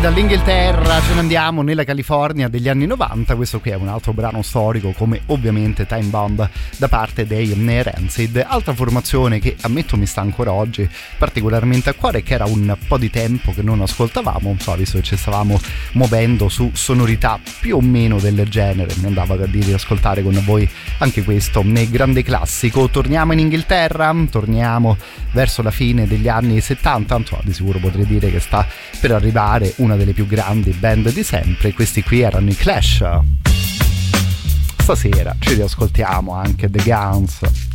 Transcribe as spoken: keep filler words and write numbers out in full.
Dall'Inghilterra ce ne andiamo nella California degli anni novanta. Questo qui è un altro brano storico, come ovviamente Time Bomb da parte dei Rancid, altra formazione che ammetto mi sta ancora oggi particolarmente a cuore e che era un po' di tempo che non ascoltavamo, non so, visto che ci stavamo muovendo su sonorità più o meno del genere, mi andava da dire ascoltare con voi anche questo nel grande classico. Torniamo in Inghilterra, torniamo verso la fine degli anni settanta, tanto di sicuro potrei dire che sta per arrivare una delle più grandi band di sempre. Questi qui erano i Clash. Stasera ci riascoltiamo anche The Guns.